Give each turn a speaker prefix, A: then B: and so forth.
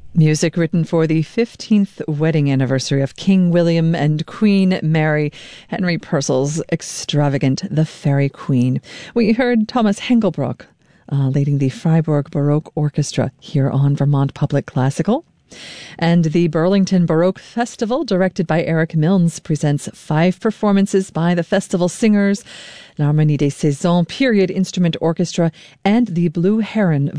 A: Music written for the 15th wedding anniversary of King William and Queen Mary, Henry Purcell's extravagant The Fairy Queen. We heard Thomas Hengelbrock leading the Freiburg Baroque Orchestra here on Vermont Public Classical. And the Burlington Baroque Festival, directed by Eric Milnes, presents 5 performances by the festival singers, l'Harmonie des Saisons Period Instrument Orchestra, and the Blue Heron